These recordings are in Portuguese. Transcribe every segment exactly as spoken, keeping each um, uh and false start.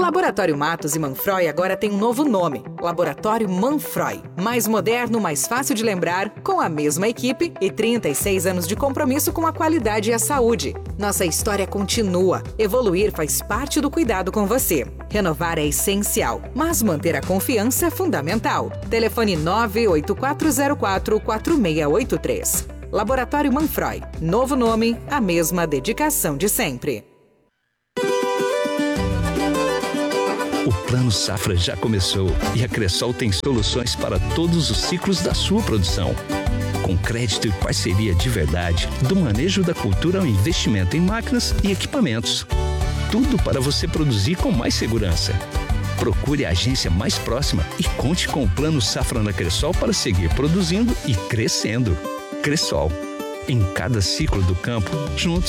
Laboratório Matos e Manfroy agora tem um novo nome, Laboratório Manfroy. Mais moderno, mais fácil de lembrar, com a mesma equipe e trinta e seis anos de compromisso com a qualidade e a saúde. Nossa história continua. Evoluir faz parte do cuidado com você. Renovar é essencial, mas manter a confiança é fundamental. Telefone nove oito quatro zero quatro quatro seis oito três. Laboratório Manfroy. Novo nome, a mesma dedicação de sempre. O Plano Safra já começou e a Cressol tem soluções para todos os ciclos da sua produção. Com crédito e parceria de verdade, do manejo da cultura ao investimento em máquinas e equipamentos. Tudo para você produzir com mais segurança. Procure a agência mais próxima e conte com o Plano Safra na Cressol para seguir produzindo e crescendo. Cressol, em cada ciclo do campo, juntos.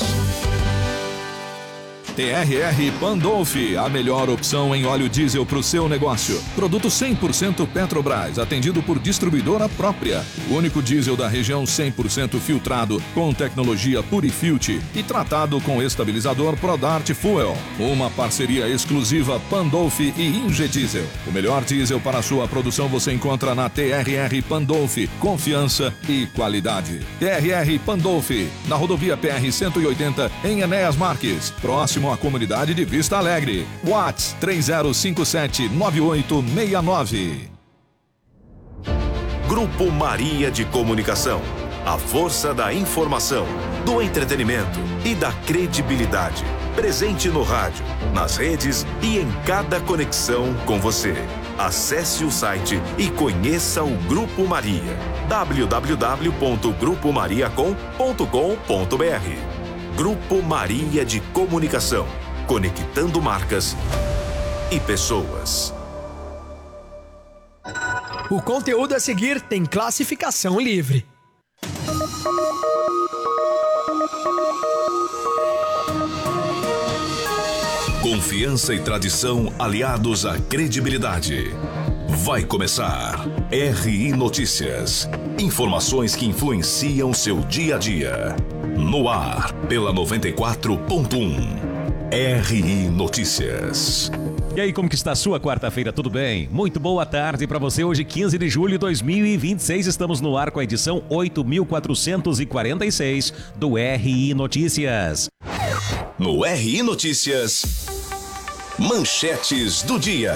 T R R Pandolfi, a melhor opção em óleo diesel para o seu negócio. Produto cem por cento Petrobras, atendido por distribuidora própria. O único diesel da região cem por cento filtrado, com tecnologia Purifilt e tratado com estabilizador Prodart Fuel. Uma parceria exclusiva Pandolfi e Ingediesel. O melhor diesel para a sua produção você encontra na T R R Pandolfi. Confiança e qualidade. T R R Pandolfi, na rodovia P R cento e oitenta, em Enéas Marques, próximo à comunidade de Vista Alegre. WhatsApp três zero cinco sete nove oito seis nove. Grupo Maria de Comunicação. A força da informação, do entretenimento e da credibilidade. Presente no rádio, nas redes e em cada conexão com você. Acesse o site e conheça o Grupo Maria. w w w ponto grupo maria com ponto com ponto b r. Grupo Maria de Comunicação, conectando marcas e pessoas. O conteúdo a seguir tem classificação livre. Confiança e tradição aliados à credibilidade. Vai começar R I Notícias. Informações que influenciam seu dia a dia. No ar, pela noventa e quatro ponto um. R I Notícias. E aí, como que está a sua quarta-feira? Tudo bem? Muito boa tarde para você. Hoje, quinze de julho de dois mil e vinte e seis, estamos no ar com a edição oito mil quatrocentos e quarenta e seis do R I Notícias. No R I Notícias, manchetes do dia.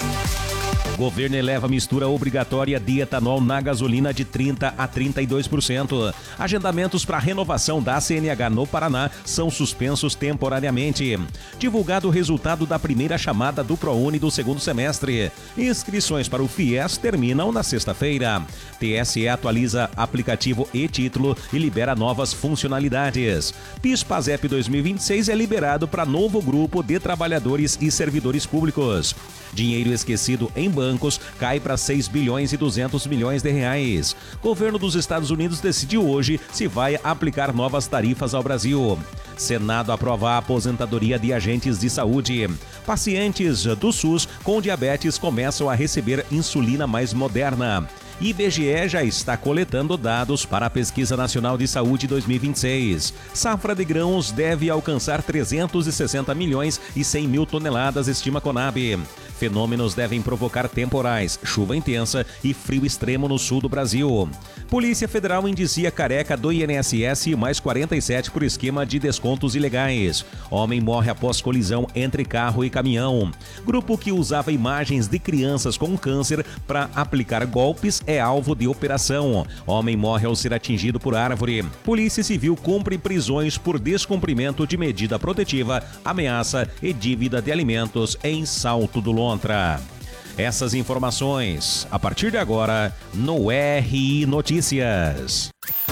O governo eleva a mistura obrigatória de etanol na gasolina de trinta por cento a trinta e dois por cento. Agendamentos para renovação da C N H no Paraná são suspensos temporariamente. Divulgado o resultado da primeira chamada do ProUni do segundo semestre. Inscrições para o FIES terminam na sexta-feira. T S E atualiza aplicativo e título e libera novas funcionalidades. PIS/PASEP dois mil e vinte e seis é liberado para novo grupo de trabalhadores e servidores públicos. Dinheiro esquecido em bancos cai para seis bilhões e duzentos milhões de reais. Governo dos Estados Unidos decidiu hoje se vai aplicar novas tarifas ao Brasil. Senado aprova a aposentadoria de agentes de saúde. Pacientes do SUS com diabetes começam a receber insulina mais moderna. I B G E já está coletando dados para a Pesquisa Nacional de Saúde dois mil e vinte e seis. Safra de grãos deve alcançar trezentos e sessenta milhões e cem mil toneladas, estima Conab. Fenômenos devem provocar temporais, chuva intensa e frio extremo no sul do Brasil. Polícia Federal indicia careca do I N S S mais quarenta e sete por esquema de descontos ilegais. Homem morre após colisão entre carro e caminhão. Grupo que usava imagens de crianças com câncer para aplicar golpes é alvo de operação. Homem morre ao ser atingido por árvore. Polícia Civil cumpre prisões por descumprimento de medida protetiva, ameaça e dívida de alimentos em Salto do Lontra. Essas informações, a partir de agora, no R I Notícias.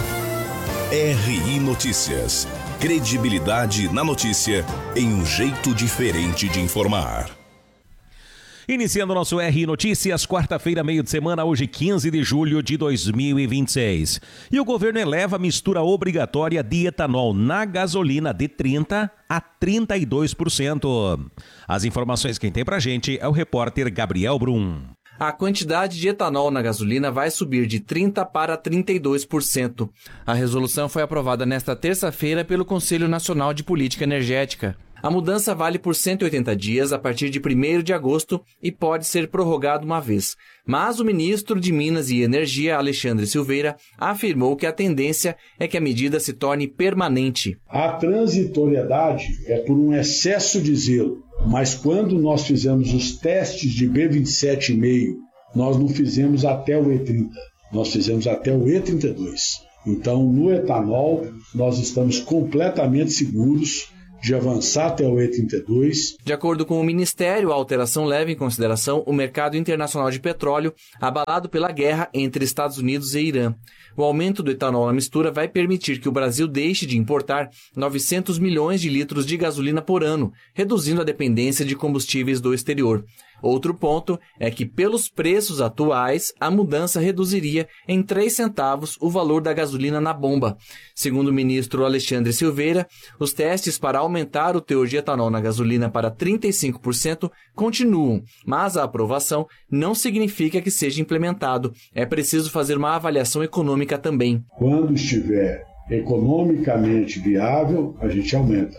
R I Notícias. Credibilidade na notícia em um jeito diferente de informar. Iniciando nosso R I Notícias, quarta-feira, meio de semana, hoje quinze de julho de dois mil e vinte e seis. E o governo eleva a mistura obrigatória de etanol na gasolina de trinta por cento a trinta e dois por cento. As informações quem tem pra gente é o repórter Gabriel Brum. A quantidade de etanol na gasolina vai subir de trinta por cento para trinta e dois por cento. A resolução foi aprovada nesta terça-feira pelo Conselho Nacional de Política Energética. A mudança vale por cento e oitenta dias a partir de primeiro de agosto e pode ser prorrogado uma vez. Mas o ministro de Minas e Energia, Alexandre Silveira, afirmou que a tendência é que a medida se torne permanente. A transitoriedade é por um excesso de zelo, mas quando nós fizemos os testes de B vinte e sete vírgula cinco, nós não fizemos até o E trinta, nós fizemos até o E trinta e dois. Então, no etanol, nós estamos completamente seguros de avançar até o E trinta e dois. De acordo com o Ministério, a alteração leva em consideração o mercado internacional de petróleo, abalado pela guerra entre Estados Unidos e Irã. O aumento do etanol na mistura vai permitir que o Brasil deixe de importar novecentos milhões de litros de gasolina por ano, reduzindo a dependência de combustíveis do exterior. Outro ponto é que, pelos preços atuais, a mudança reduziria em três centavos o valor da gasolina na bomba. Segundo o ministro Alexandre Silveira, os testes para aumentar o teor de etanol na gasolina para trinta e cinco por cento continuam, mas a aprovação não significa que seja implementado. É preciso fazer uma avaliação econômica também. Quando estiver economicamente viável, a gente aumenta.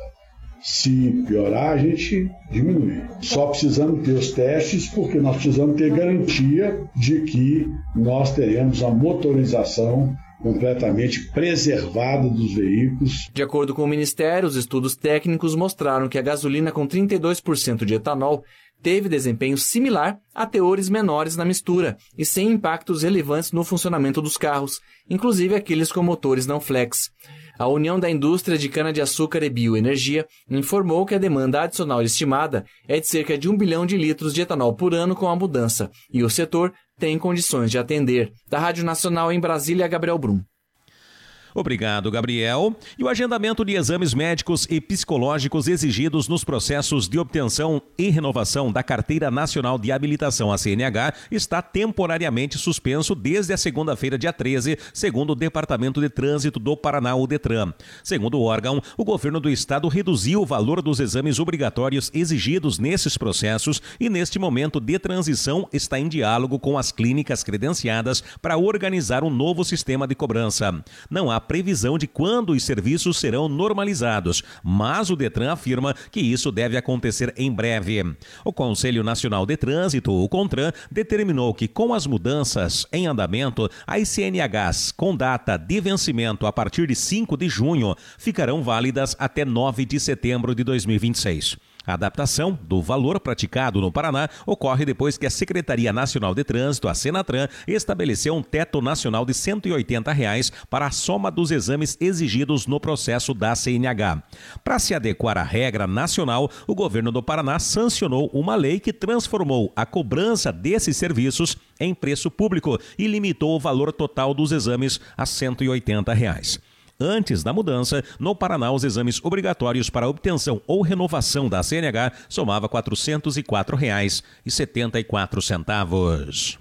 Se piorar, a gente diminui. Só precisamos ter os testes, porque nós precisamos ter garantia de que nós teremos a motorização completamente preservada dos veículos. De acordo com o Ministério, os estudos técnicos mostraram que a gasolina com trinta e dois por cento de etanol teve desempenho similar a teores menores na mistura e sem impactos relevantes no funcionamento dos carros, inclusive aqueles com motores não flex. A União da Indústria de Cana-de-Açúcar e Bioenergia informou que a demanda adicional estimada é de cerca de um bilhão de litros de etanol por ano com a mudança, e o setor tem condições de atender. Da Rádio Nacional em Brasília, Gabriel Brum. Obrigado, Gabriel. E o agendamento de exames médicos e psicológicos exigidos nos processos de obtenção e renovação da Carteira Nacional de Habilitação, a C N H, está temporariamente suspenso desde a segunda-feira, dia treze, segundo o Departamento de Trânsito do Paraná, o DETRAN. Segundo o órgão, o governo do estado reduziu o valor dos exames obrigatórios exigidos nesses processos e, neste momento de transição, está em diálogo com as clínicas credenciadas para organizar um novo sistema de cobrança. Não há previsão de quando os serviços serão normalizados, mas o DETRAN afirma que isso deve acontecer em breve. O Conselho Nacional de Trânsito, o CONTRAN, determinou que, com as mudanças em andamento, as C N Hs com data de vencimento a partir de cinco de junho ficarão válidas até nove de setembro de dois mil e vinte e seis. A adaptação do valor praticado no Paraná ocorre depois que a Secretaria Nacional de Trânsito, a Senatran, estabeleceu um teto nacional de cento e oitenta reais para a soma dos exames exigidos no processo da C N H. Para se adequar à regra nacional, o governo do Paraná sancionou uma lei que transformou a cobrança desses serviços em preço público e limitou o valor total dos exames a cento e oitenta reais. Antes da mudança, no Paraná, os exames obrigatórios para obtenção ou renovação da C N H somavam quatrocentos e quatro reais e setenta e quatro centavos.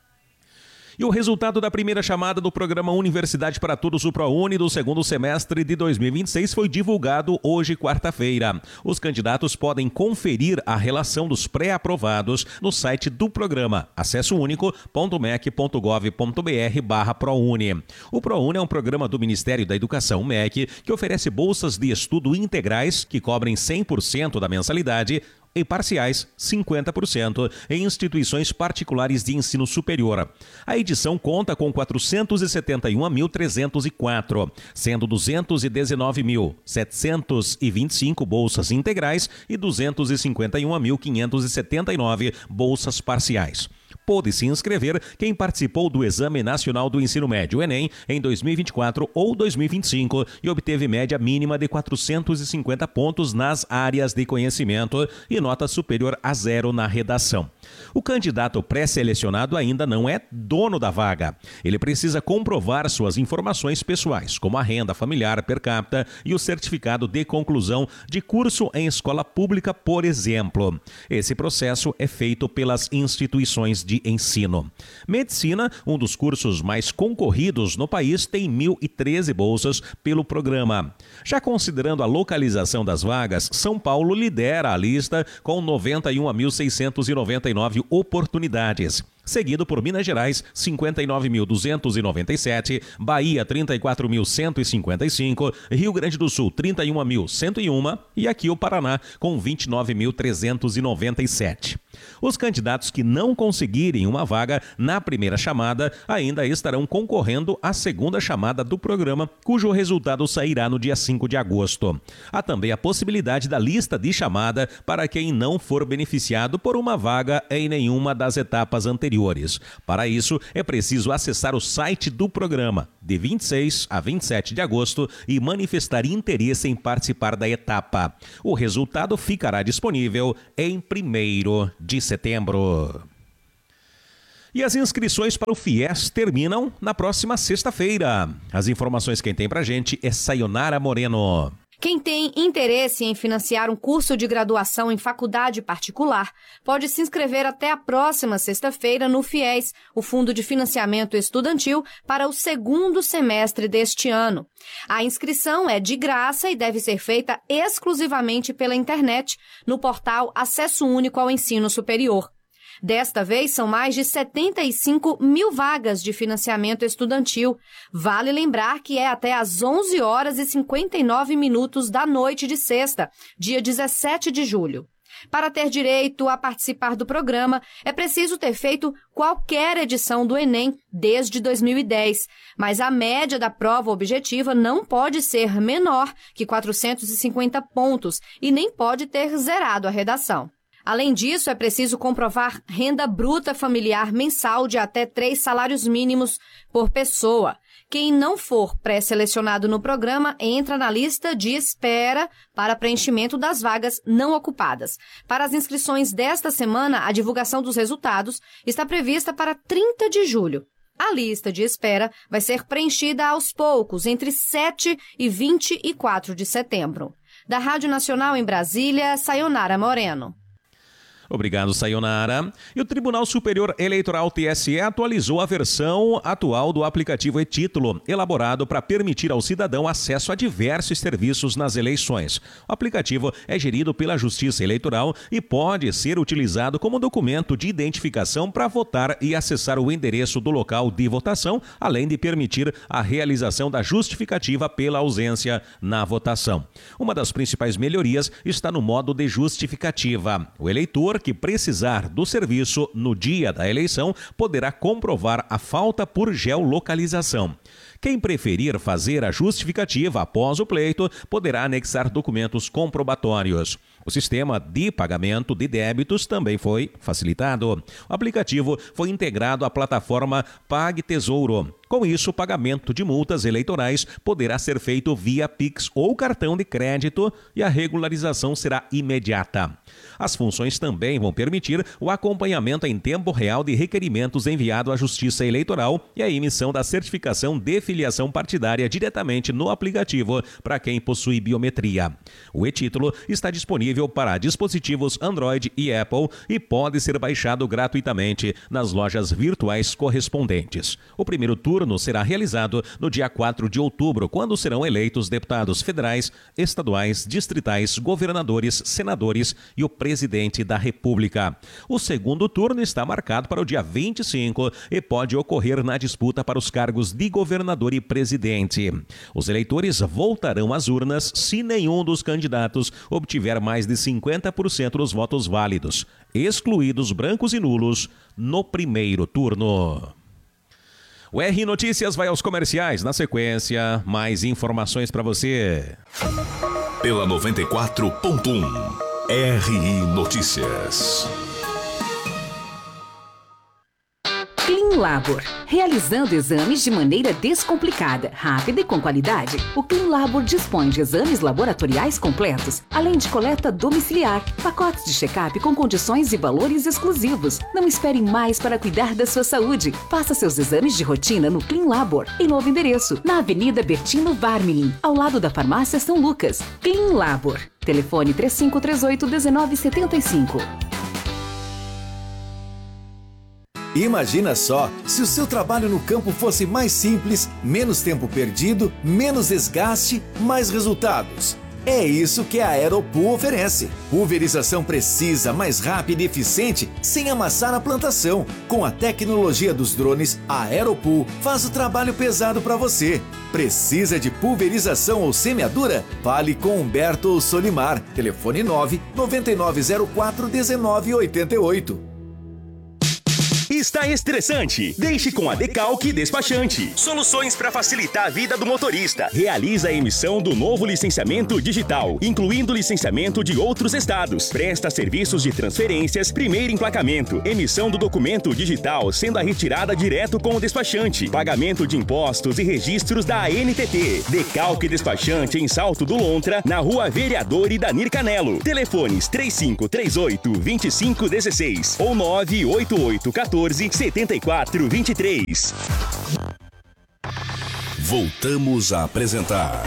E o resultado da primeira chamada do programa Universidade para Todos, o ProUni, do segundo semestre de dois mil e vinte e seis foi divulgado hoje, quarta-feira. Os candidatos podem conferir a relação dos pré-aprovados no site do programa acesso único ponto mec ponto gov ponto br barra ProUni. O ProUni é um programa do Ministério da Educação, M E C, que oferece bolsas de estudo integrais que cobrem cem por cento da mensalidade e parciais, cinquenta por cento, em instituições particulares de ensino superior. A edição conta com quatrocentos e setenta e um mil trezentos e quatro, sendo duzentos e dezenove mil setecentos e vinte e cinco bolsas integrais e duzentos e cinquenta e um mil quinhentos e setenta e nove bolsas parciais. Pôde se inscrever quem participou do Exame Nacional do Ensino Médio, Enem, em dois mil e vinte e quatro ou dois mil e vinte e cinco e obteve média mínima de quatrocentos e cinquenta pontos nas áreas de conhecimento e nota superior a zero na redação. O candidato pré-selecionado ainda não é dono da vaga. Ele precisa comprovar suas informações pessoais, como a renda familiar per capita e o certificado de conclusão de curso em escola pública, por exemplo. Esse processo é feito pelas instituições de ensino. Medicina, um dos cursos mais concorridos no país, tem mil e treze bolsas pelo programa. Já considerando a localização das vagas, São Paulo lidera a lista com noventa e um mil seiscentos e noventa e nove oportunidades. seguido por Minas Gerais, cinquenta e nove mil duzentos e noventa e sete, Bahia, trinta e quatro mil cento e cinquenta e cinco, Rio Grande do Sul, trinta e um mil cento e um e aqui o Paraná com vinte e nove mil trezentos e noventa e sete. Os candidatos que não conseguirem uma vaga na primeira chamada ainda estarão concorrendo à segunda chamada do programa, cujo resultado sairá no dia cinco de agosto. Há também a possibilidade da lista de chamada para quem não for beneficiado por uma vaga em nenhuma das etapas anteriores. Para isso, é preciso acessar o site do programa de vinte e seis a vinte e sete de agosto e manifestar interesse em participar da etapa. O resultado ficará disponível em primeiro de setembro. E as inscrições para o FIES terminam na próxima sexta-feira. As informações quem tem pra gente é Sayonara Moreno. Quem tem interesse em financiar um curso de graduação em faculdade particular pode se inscrever até a próxima sexta-feira no FIES, o Fundo de Financiamento Estudantil, para o segundo semestre deste ano. A inscrição é de graça e deve ser feita exclusivamente pela internet, no portal Acesso Único ao Ensino Superior. Desta vez, são mais de setenta e cinco mil vagas de financiamento estudantil. Vale lembrar que é até às onze horas e cinquenta e nove minutos da noite de sexta, dia dezessete de julho. Para ter direito a participar do programa, é preciso ter feito qualquer edição do Enem desde dois mil e dez, mas a média da prova objetiva não pode ser menor que quatrocentos e cinquenta pontos e nem pode ter zerado a redação. Além disso, é preciso comprovar renda bruta familiar mensal de até três salários mínimos por pessoa. Quem não for pré-selecionado no programa entra na lista de espera para preenchimento das vagas não ocupadas. Para as inscrições desta semana, a divulgação dos resultados está prevista para trinta de julho. A lista de espera vai ser preenchida aos poucos, entre sete e vinte e quatro de setembro. Da Rádio Nacional em Brasília, Sayonara Moreno. Obrigado, Sayonara. E o Tribunal Superior Eleitoral T S E atualizou a versão atual do aplicativo e-Título, elaborado para permitir ao cidadão acesso a diversos serviços nas eleições. O aplicativo é gerido pela Justiça Eleitoral e pode ser utilizado como documento de identificação para votar e acessar o endereço do local de votação, além de permitir a realização da justificativa pela ausência na votação. Uma das principais melhorias está no modo de justificativa. O eleitor que precisar do serviço no dia da eleição poderá comprovar a falta por geolocalização. Quem preferir fazer a justificativa após o pleito poderá anexar documentos comprobatórios. O sistema de pagamento de débitos também foi facilitado. O aplicativo foi integrado à plataforma PagTesouro. Com isso, o pagamento de multas eleitorais poderá ser feito via Pix ou cartão de crédito e a regularização será imediata. As funções também vão permitir o acompanhamento em tempo real de requerimentos enviados à Justiça Eleitoral e a emissão da certificação de filiação partidária diretamente no aplicativo para quem possui biometria. O e-Título está disponível para dispositivos Android e Apple e pode ser baixado gratuitamente nas lojas virtuais correspondentes. O primeiro turno será realizado no dia quatro de outubro, quando serão eleitos deputados federais, estaduais, distritais, governadores, senadores e o presidente da República. O segundo turno está marcado para o dia vinte e cinco e pode ocorrer na disputa para os cargos de governador e presidente. Os eleitores voltarão às urnas se nenhum dos candidatos obtiver mais de cinquenta por cento dos votos válidos, excluídos brancos e nulos, no primeiro turno. O R Notícias vai aos comerciais. Na sequência, mais informações para você. Pela noventa e quatro ponto um, R I Notícias. CleanLabor, realizando exames de maneira descomplicada, rápida e com qualidade. O CleanLabor dispõe de exames laboratoriais completos, além de coleta domiciliar, pacotes de check-up com condições e valores exclusivos. Não espere mais para cuidar da sua saúde. Faça seus exames de rotina no CleanLabor, em novo endereço, na Avenida Bertino Varmilin, ao lado da Farmácia São Lucas. CleanLabor. Telefone três cinco três oito, um nove sete cinco. Imagina só, se o seu trabalho no campo fosse mais simples, menos tempo perdido, menos desgaste, mais resultados. É isso que a Aeropool oferece. Pulverização precisa, mais rápida e eficiente, sem amassar a plantação. Com a tecnologia dos drones, a Aeropool faz o trabalho pesado para você. Precisa de pulverização ou semeadura? Fale com Humberto ou Solimar. Telefone nove nove nove zero quatro um nove oito oito. Está estressante? Deixe com a Decalque Despachante. Soluções para facilitar a vida do motorista. Realiza a emissão do novo licenciamento digital, incluindo licenciamento de outros estados. Presta serviços de transferências, primeiro emplacamento, emissão do documento digital, sendo a retirada direto com o despachante, pagamento de impostos e registros da A N T T. Decalque Despachante em Salto do Lontra, na Rua Vereador Idanir Canelo. Telefones três cinco três oito, dois cinco um seis ou nove oito oito um quatro sete quatro dois três. Voltamos a apresentar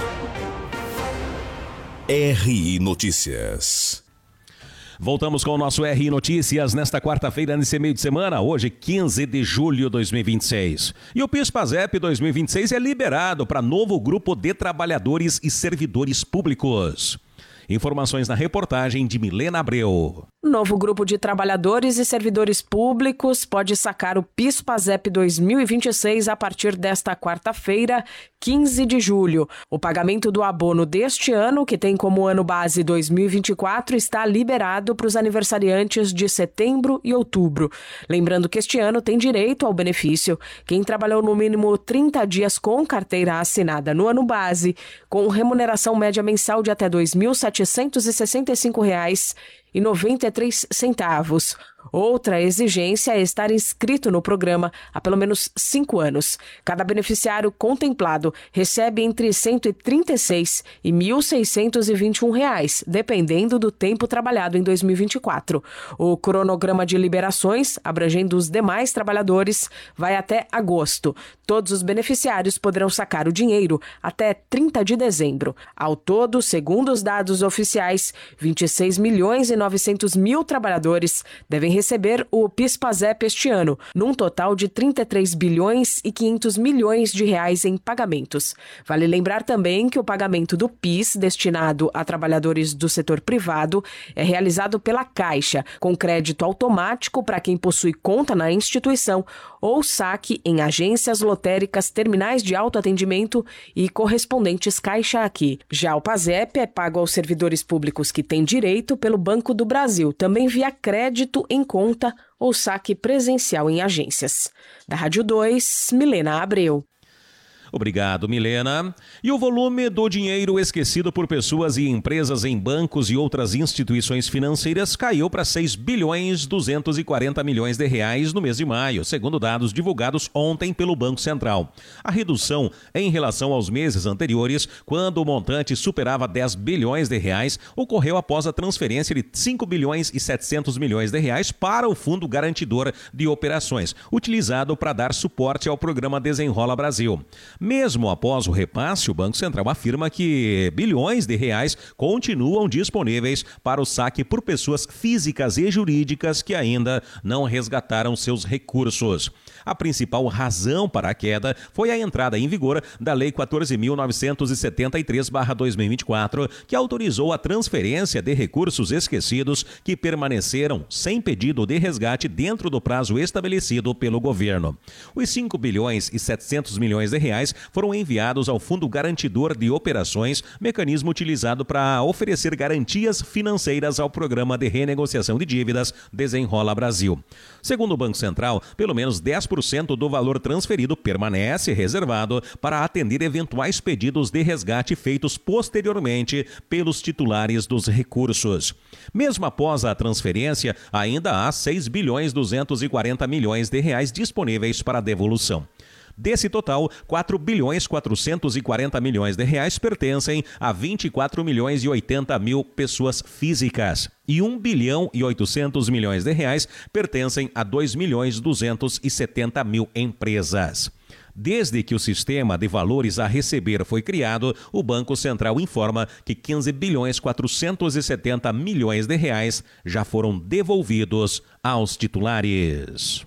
R I Notícias. Voltamos com o nosso R I Notícias nesta quarta-feira, nesse meio de semana, hoje quinze de julho de dois mil e vinte e seis. E o PIS/PASEP dois mil e vinte e seis é liberado para novo grupo de trabalhadores e servidores públicos. Informações na reportagem de Milena Abreu. Novo grupo de trabalhadores e servidores públicos pode sacar o PIS/PASEP dois mil e vinte e seis a partir desta quarta-feira, quinze de julho. O pagamento do abono deste ano, que tem como ano base dois mil e vinte e quatro, está liberado para os aniversariantes de setembro e outubro. Lembrando que este ano tem direito ao benefício quem trabalhou no mínimo trinta dias com carteira assinada no ano base, com remuneração média mensal de até dois mil setecentos e sessenta e cinco reais e noventa e três centavos. Outra exigência é estar inscrito no programa há pelo menos cinco anos. Cada beneficiário contemplado recebe entre cento e trinta e seis e mil seiscentos e vinte e um reais, dependendo do tempo trabalhado em dois mil e vinte e quatro. O cronograma de liberações, abrangendo os demais trabalhadores, vai até agosto. Todos os beneficiários poderão sacar o dinheiro até trinta de dezembro. Ao todo, segundo os dados oficiais, vinte e seis milhões e novecentos mil trabalhadores devem receber o PIS/PASEP este ano, num total de trinta e três bilhões e quinhentos milhões de reais em pagamentos. Vale lembrar também que o pagamento do PIS destinado a trabalhadores do setor privado é realizado pela Caixa, com crédito automático para quem possui conta na instituição ou saque em agências lotéricas, terminais de autoatendimento e correspondentes Caixa Aqui. Já o PASEP é pago aos servidores públicos que têm direito pelo Banco do Brasil, também via crédito em conta ou saque presencial em agências. Da Rádio dois, Milena Abreu. Obrigado, Milena. E o volume do dinheiro esquecido por pessoas e empresas em bancos e outras instituições financeiras caiu para seis bilhões duzentos e quarenta milhões de reais no mês de maio, segundo dados divulgados ontem pelo Banco Central. A redução em relação aos meses anteriores, quando o montante superava dez bilhões de reais, ocorreu após a transferência de cinco bilhões e setecentos milhões de reais para o Fundo Garantidor de Operações, utilizado para dar suporte ao programa Desenrola Brasil. Mesmo após o repasse, o Banco Central afirma que bilhões de reais continuam disponíveis para o saque por pessoas físicas e jurídicas que ainda não resgataram seus recursos. A principal razão para a queda foi a entrada em vigor da Lei quatorze mil novecentos e setenta e três barra dois mil e vinte e quatro, que autorizou a transferência de recursos esquecidos que permaneceram sem pedido de resgate dentro do prazo estabelecido pelo governo. Os cinco bilhões e setecentos milhões de reais foram enviados ao Fundo Garantidor de Operações, mecanismo utilizado para oferecer garantias financeiras ao programa de renegociação de dívidas Desenrola Brasil. Segundo o Banco Central, pelo menos dez por cento do valor transferido permanece reservado para atender eventuais pedidos de resgate feitos posteriormente pelos titulares dos recursos. Mesmo após a transferência, ainda há seis bilhões duzentos e quarenta milhões de reais disponíveis para devolução. Desse total, quatro bilhões quatrocentos e quarenta milhões de reais pertencem a vinte e quatro milhões e oitenta mil pessoas físicas e um bilhão e oitocentos milhões de reais pertencem a dois milhões duzentos e setenta mil empresas. Desde que o sistema de valores a receber foi criado, o Banco Central informa que quinze bilhões quatrocentos e setenta milhões de reais já foram devolvidos aos titulares.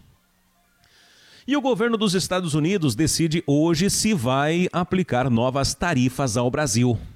E o governo dos Estados Unidos decide hoje se vai aplicar novas tarifas ao Brasil.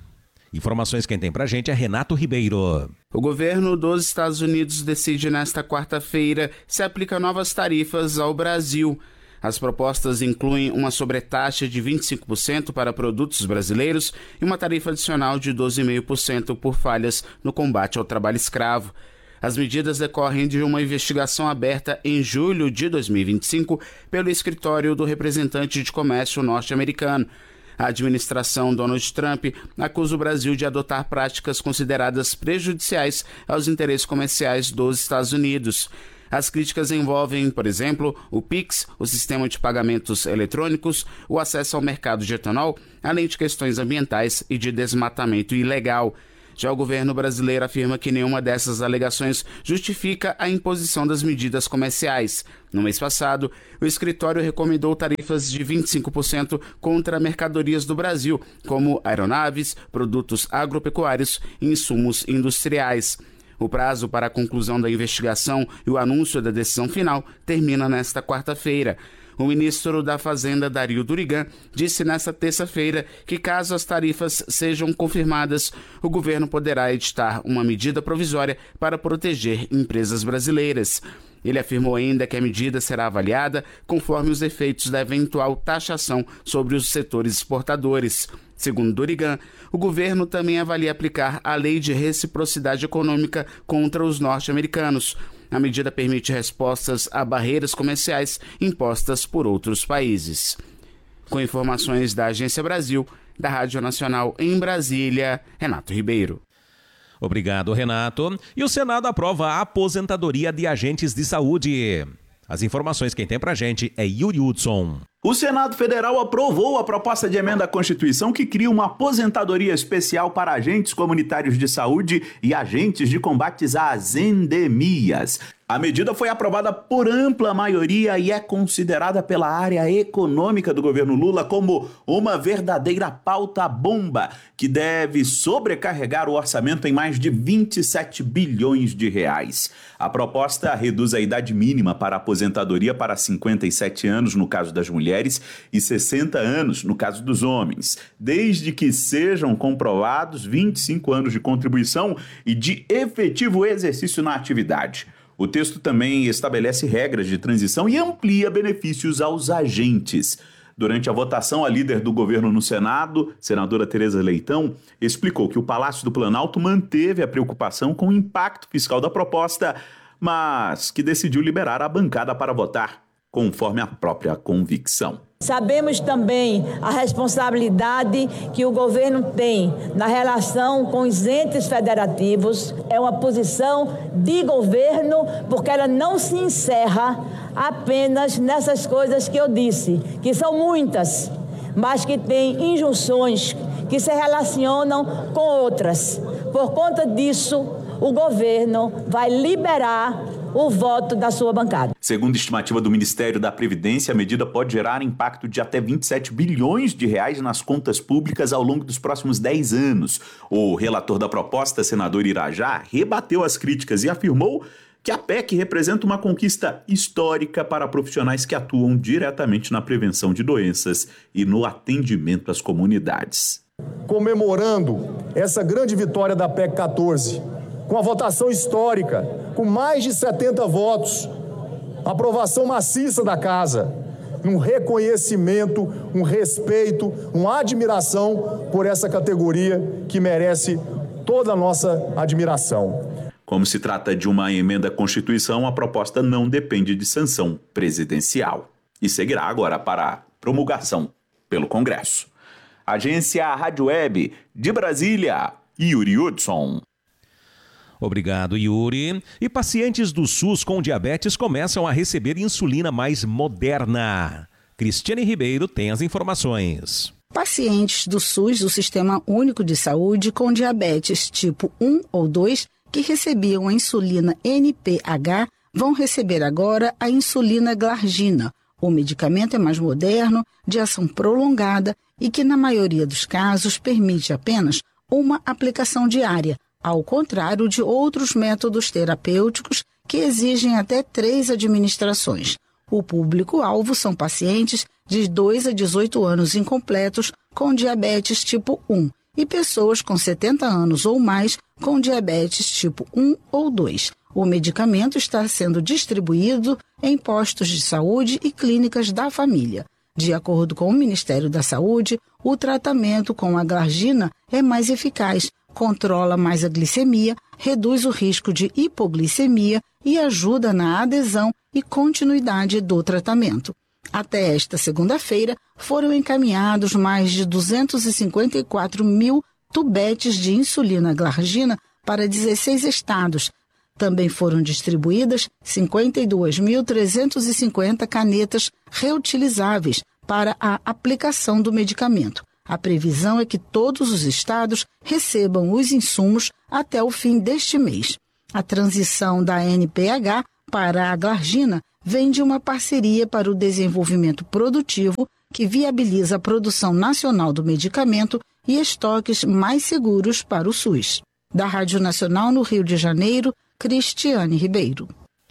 Informações quem tem pra gente é Renato Ribeiro. O governo dos Estados Unidos decide nesta quarta-feira se aplica novas tarifas ao Brasil. As propostas incluem uma sobretaxa de vinte e cinco por cento para produtos brasileiros e uma tarifa adicional de doze vírgula cinco por cento por falhas no combate ao trabalho escravo. As medidas decorrem de uma investigação aberta em julho de dois mil e vinte e cinco pelo escritório do representante de comércio norte-americano. A administração Donald Trump acusa o Brasil de adotar práticas consideradas prejudiciais aos interesses comerciais dos Estados Unidos. As críticas envolvem, por exemplo, o Pix, o sistema de pagamentos eletrônicos, o acesso ao mercado de etanol, além de questões ambientais e de desmatamento ilegal. Já o governo brasileiro afirma que nenhuma dessas alegações justifica a imposição das medidas comerciais. No mês passado, o escritório recomendou tarifas de vinte e cinco por cento contra mercadorias do Brasil, como aeronaves, produtos agropecuários e insumos industriais. O prazo para a conclusão da investigação e o anúncio da decisão final termina nesta quarta-feira. O ministro da Fazenda, Dario Durigan, disse nesta terça-feira que, caso as tarifas sejam confirmadas, o governo poderá editar uma medida provisória para proteger empresas brasileiras. Ele afirmou ainda que a medida será avaliada conforme os efeitos da eventual taxação sobre os setores exportadores. Segundo Durigan, o governo também avalia aplicar a lei de reciprocidade econômica contra os norte-americanos. A medida permite respostas a barreiras comerciais impostas por outros países. Com informações da Agência Brasil, da Rádio Nacional em Brasília, Renato Ribeiro. Obrigado, Renato. E o Senado aprova a aposentadoria de agentes de saúde. As informações quem tem pra gente é Yuri Hudson. O Senado Federal aprovou a proposta de emenda à Constituição que cria uma aposentadoria especial para agentes comunitários de saúde e agentes de combates às endemias. A medida foi aprovada por ampla maioria e é considerada pela área econômica do governo Lula como uma verdadeira pauta-bomba que deve sobrecarregar o orçamento em mais de vinte e sete bilhões de reais. A proposta reduz a idade mínima para a aposentadoria para cinquenta e sete anos no caso das mulheres e sessenta anos no caso dos homens, desde que sejam comprovados vinte e cinco anos de contribuição e de efetivo exercício na atividade. O texto também estabelece regras de transição e amplia benefícios aos agentes. Durante a votação, a líder do governo no Senado, senadora Tereza Leitão, explicou que o Palácio do Planalto manteve a preocupação com o impacto fiscal da proposta, mas que decidiu liberar a bancada para votar, conforme a própria convicção. Sabemos também a responsabilidade que o governo tem na relação com os entes federativos. É uma posição de governo porque ela não se encerra apenas nessas coisas que eu disse, que são muitas, mas que têm injunções que se relacionam com outras. Por conta disso, o governo vai liberar o voto da sua bancada. Segundo estimativa do Ministério da Previdência, a medida pode gerar impacto de até vinte e sete bilhões de reais nas contas públicas ao longo dos próximos dez anos. O relator da proposta, senador Irajá, rebateu as críticas e afirmou que a P E C representa uma conquista histórica para profissionais que atuam diretamente na prevenção de doenças e no atendimento às comunidades. Comemorando essa grande vitória da P E C quatorze, com a votação histórica, com mais de setenta votos, aprovação maciça da Casa, um reconhecimento, um respeito, uma admiração por essa categoria que merece toda a nossa admiração. Como se trata de uma emenda à Constituição, a proposta não depende de sanção presidencial e seguirá agora para promulgação pelo Congresso. Agência Rádio Web de Brasília, Yuri Hudson. Obrigado, Yuri. E pacientes do SUS com diabetes começam a receber insulina mais moderna. Cristiane Ribeiro tem as informações. Pacientes do SUS, do Sistema Único de Saúde, com diabetes tipo um ou dois, que recebiam a insulina N P H, vão receber agora a insulina Glargina. O medicamento é mais moderno, de ação prolongada e que, na maioria dos casos, permite apenas uma aplicação diária, ao contrário de outros métodos terapêuticos que exigem até três administrações. O público-alvo são pacientes de dois a dezoito anos incompletos com diabetes tipo um e pessoas com setenta anos ou mais com diabetes tipo um ou dois. O medicamento está sendo distribuído em postos de saúde e clínicas da família. De acordo com o Ministério da Saúde, o tratamento com a glargina é mais eficaz, controla mais a glicemia, reduz o risco de hipoglicemia e ajuda na adesão e continuidade do tratamento. Até esta segunda-feira, foram encaminhados mais de duzentos e cinquenta e quatro mil tubetes de insulina glargina para dezesseis estados. Também foram distribuídas cinquenta e dois mil trezentas e cinquenta canetas reutilizáveis para a aplicação do medicamento. A previsão é que todos os estados recebam os insumos até o fim deste mês. A transição da N P H para a glargina vem de uma parceria para o desenvolvimento produtivo que viabiliza a produção nacional do medicamento e estoques mais seguros para o SUS. Da Rádio Nacional no Rio de Janeiro, Cristiane Ribeiro.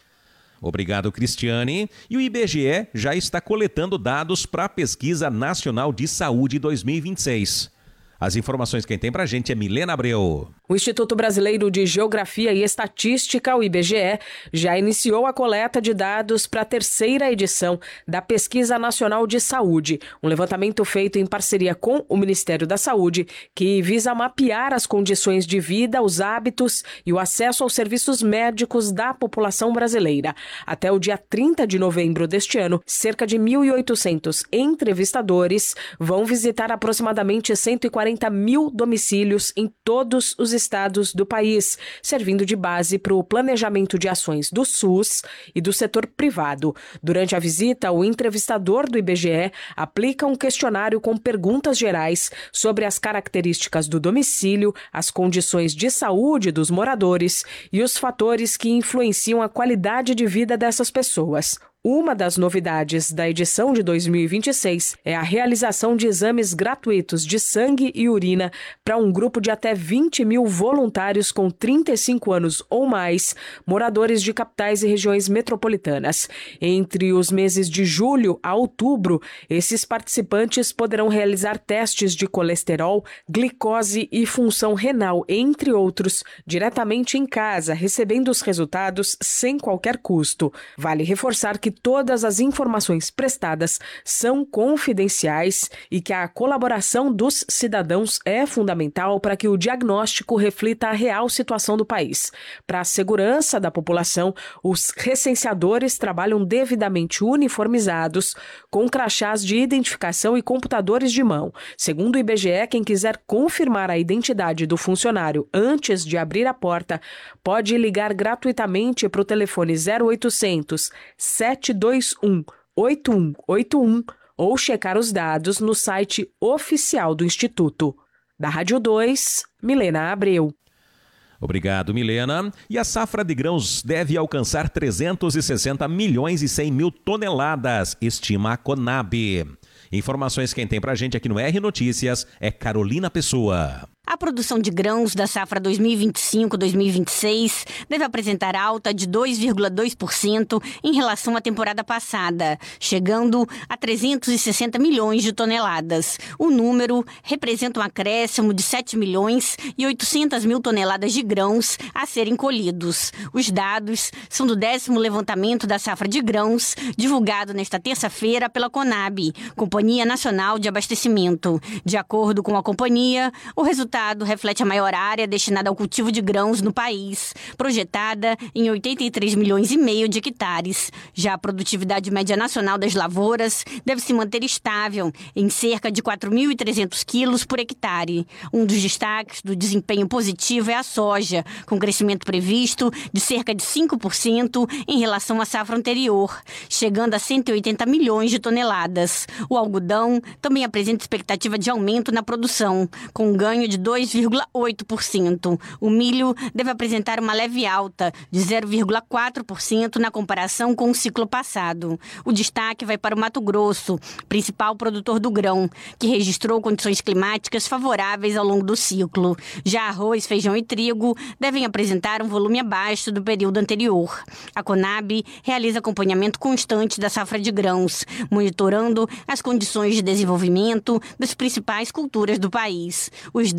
Obrigado, Cristiane. E o I B G E já está coletando dados para a Pesquisa Nacional de Saúde dois mil e vinte e seis. As informações quem tem pra gente é Milena Abreu. O Instituto Brasileiro de Geografia e Estatística, o I B G E, já iniciou a coleta de dados para a terceira edição da Pesquisa Nacional de Saúde, um levantamento feito em parceria com o Ministério da Saúde, que visa mapear as condições de vida, os hábitos e o acesso aos serviços médicos da população brasileira. Até o dia trinta de novembro deste ano, cerca de mil e oitocentos entrevistadores vão visitar aproximadamente cento e quarenta mil domicílios em todos os estados do país, servindo de base para o planejamento de ações do SUS e do setor privado. Durante a visita, o entrevistador do I B G E aplica um questionário com perguntas gerais sobre as características do domicílio, as condições de saúde dos moradores e os fatores que influenciam a qualidade de vida dessas pessoas. Uma das novidades da edição de dois mil e vinte e seis é a realização de exames gratuitos de sangue e urina para um grupo de até vinte mil voluntários com trinta e cinco anos ou mais, moradores de capitais e regiões metropolitanas. Entre os meses de julho a outubro, esses participantes poderão realizar testes de colesterol, glicose e função renal, entre outros, diretamente em casa, recebendo os resultados sem qualquer custo. Vale reforçar que todas as informações prestadas são confidenciais e que a colaboração dos cidadãos é fundamental para que o diagnóstico reflita a real situação do país. Para a segurança da população, os recenseadores trabalham devidamente uniformizados, com crachás de identificação e computadores de mão. Segundo o I B G E, quem quiser confirmar a identidade do funcionário antes de abrir a porta, pode ligar gratuitamente para o telefone zero oitocentos, sete dois um, oito um oito um ou checar os dados no site oficial do Instituto. Da Rádio dois, Milena Abreu. Obrigado, Milena. E a safra de grãos deve alcançar trezentos e sessenta milhões e cem mil toneladas, estima a Conab. Informações quem tem pra gente aqui no R Notícias é Carolina Pessoa. A produção de grãos da safra dois mil e vinte e cinco dois mil e vinte e seis deve apresentar alta de dois vírgula dois por cento em relação à temporada passada, chegando a trezentos e sessenta milhões de toneladas. O número representa um acréscimo de sete milhões e oitocentas mil toneladas de grãos a serem colhidos. Os dados são do décimo levantamento da safra de grãos, divulgado nesta terça-feira pela Conab, Companhia Nacional de Abastecimento. De acordo com a companhia, o resultado reflete a maior área destinada ao cultivo de grãos no país, projetada em oitenta e três milhões e meio de hectares. Já a produtividade média nacional das lavouras deve se manter estável em cerca de quatro mil e trezentos quilos por hectare. Um dos destaques do desempenho positivo é a soja, com crescimento previsto de cerca de cinco por cento em relação à safra anterior, chegando a cento e oitenta milhões de toneladas. O algodão também apresenta expectativa de aumento na produção, com um ganho de dois vírgula oito por cento. O milho deve apresentar uma leve alta de zero vírgula quatro por cento na comparação com o ciclo passado. O destaque vai para o Mato Grosso, principal produtor do grão, que registrou condições climáticas favoráveis ao longo do ciclo. Já arroz, feijão e trigo devem apresentar um volume abaixo do período anterior. A Conab realiza acompanhamento constante da safra de grãos, monitorando as condições de desenvolvimento das principais culturas do país. Os dados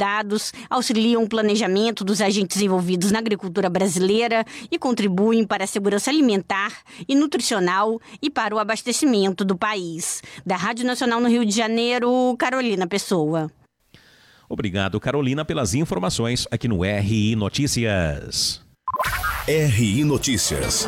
dados auxiliam o planejamento dos agentes envolvidos na agricultura brasileira e contribuem para a segurança alimentar e nutricional e para o abastecimento do país. Da Rádio Nacional no Rio de Janeiro, Carolina Pessoa. Obrigado, Carolina, pelas informações aqui no R I Notícias. R I Notícias.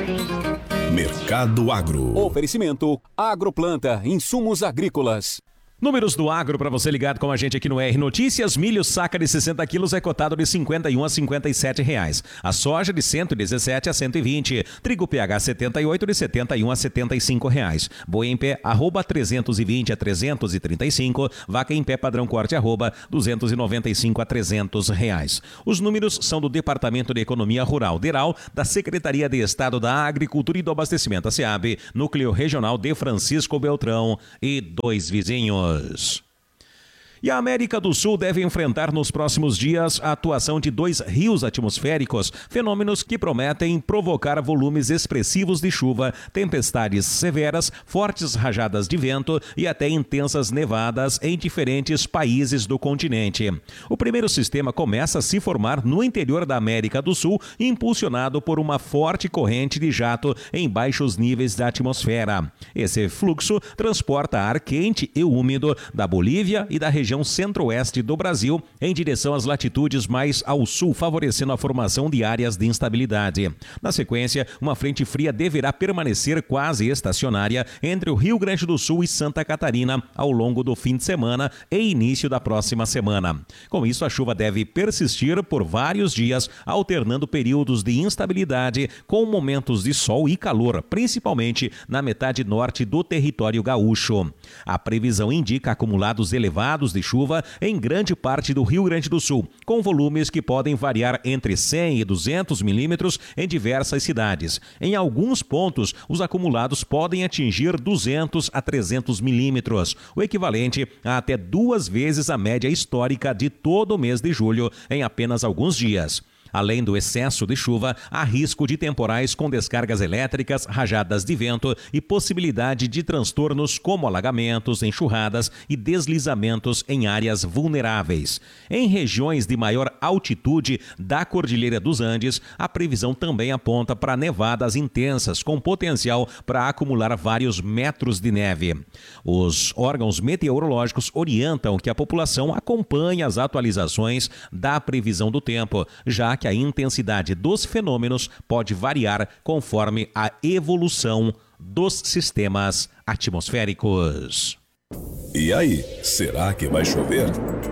Mercado Agro. Oferecimento Agroplanta, insumos agrícolas. Números do agro para você ligado com a gente aqui no R Notícias. Milho saca de sessenta quilos é cotado de cinquenta e um a cinquenta e sete reais. A soja de cento e dezessete a cento e vinte. Trigo P H setenta e oito de setenta e um a setenta e cinco reais. Boi em pé arroba trezentos e vinte a trezentos e trinta e cinco. Vaca em pé padrão corte arroba duzentos e noventa e cinco a trezentos reais. Os números são do Departamento de Economia Rural DERAL da Secretaria de Estado da Agricultura e do Abastecimento, a SEAB, Núcleo Regional de Francisco Beltrão e dois vizinhos. E a América do Sul deve enfrentar nos próximos dias a atuação de dois rios atmosféricos, fenômenos que prometem provocar volumes expressivos de chuva, tempestades severas, fortes rajadas de vento e até intensas nevadas em diferentes países do continente. O primeiro sistema começa a se formar no interior da América do Sul, impulsionado por uma forte corrente de jato em baixos níveis da atmosfera. Esse fluxo transporta ar quente e úmido da Bolívia e da região centro-oeste do Brasil em direção às latitudes mais ao sul, favorecendo a formação de áreas de instabilidade. Na sequência, uma frente fria deverá permanecer quase estacionária entre o Rio Grande do Sul e Santa Catarina ao longo do fim de semana e início da próxima semana. Com isso, a chuva deve persistir por vários dias, alternando períodos de instabilidade com momentos de sol e calor, principalmente na metade norte do território gaúcho. A previsão indica acumulados elevados de chuva em grande parte do Rio Grande do Sul, com volumes que podem variar entre cem e duzentos milímetros em diversas cidades. Em alguns pontos, os acumulados podem atingir duzentos a trezentos milímetros, o equivalente a até duas vezes a média histórica de todo o mês de julho em apenas alguns dias. Além do excesso de chuva, há risco de temporais com descargas elétricas, rajadas de vento e possibilidade de transtornos como alagamentos, enxurradas e deslizamentos em áreas vulneráveis. Em regiões de maior altitude da Cordilheira dos Andes, a previsão também aponta para nevadas intensas com potencial para acumular vários metros de neve. Os órgãos meteorológicos orientam que a população acompanhe as atualizações da previsão do tempo, já que a intensidade dos fenômenos pode variar conforme a evolução dos sistemas atmosféricos. E aí, será que vai chover?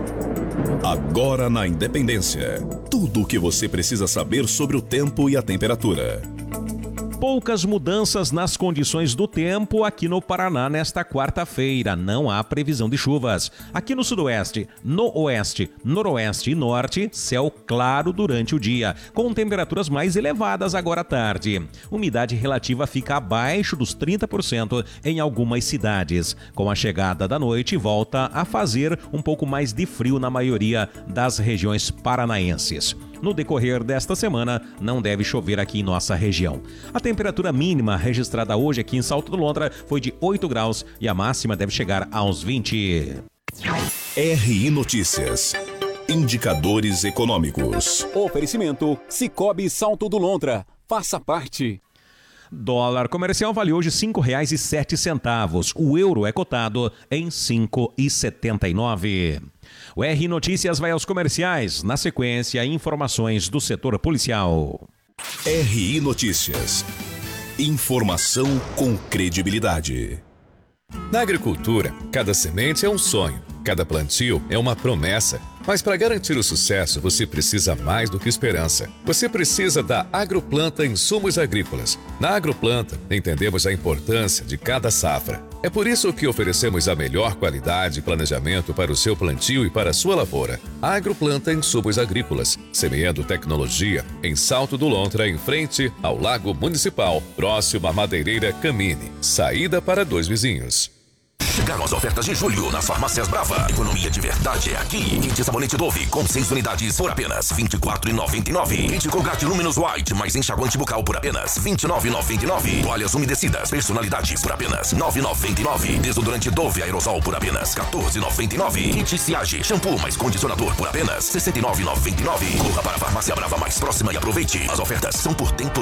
Agora na Independência, tudo o que você precisa saber sobre o tempo e a temperatura. Poucas mudanças nas condições do tempo aqui no Paraná nesta quarta-feira. Não há previsão de chuvas. Aqui no sudoeste, no oeste, noroeste e norte, céu claro durante o dia, com temperaturas mais elevadas agora à tarde. Umidade relativa fica abaixo dos trinta por cento em algumas cidades. Com a chegada da noite, volta a fazer um pouco mais de frio na maioria das regiões paranaenses. No decorrer desta semana, não deve chover aqui em nossa região. A temperatura mínima registrada hoje aqui em Salto do Lontra foi de oito graus e a máxima deve chegar aos vinte. R I Notícias. Indicadores econômicos. Oferecimento Cicobi Salto do Lontra. Faça parte. Dólar comercial vale hoje cinco reais e sete centavos. O euro é cotado em cinco reais e setenta e nove. O R Notícias vai aos comerciais. Na sequência, informações do setor policial. R I Notícias. Informação com credibilidade. Na agricultura, cada semente é um sonho, cada plantio é uma promessa. Mas para garantir o sucesso, você precisa mais do que esperança. Você precisa da Agroplanta Insumos Agrícolas. Na Agroplanta, entendemos a importância de cada safra. É por isso que oferecemos a melhor qualidade e planejamento para o seu plantio e para a sua lavoura. Agroplanta Insumos Agrícolas, semeando tecnologia em Salto do Lontra, em frente ao Lago Municipal, próximo à Madeireira Camine. Saída para dois vizinhos. Chegaram as ofertas de julho nas farmácias Brava. Economia de verdade é aqui. Kit sabonete Dove com seis unidades por apenas vinte e quatro reais e noventa e nove centavos. Kit Colgate Luminous White mais enxaguante bucal por apenas vinte e nove reais e noventa e nove centavos. Toalhas umedecidas personalidades por apenas nove reais e noventa e nove centavos. Desodorante Dove Aerosol por apenas quatorze reais e noventa e nove centavos. Kit Siage shampoo mais condicionador por apenas sessenta e nove reais e noventa e nove centavos. Corra para a farmácia Brava mais próxima e aproveite. As ofertas são por tempo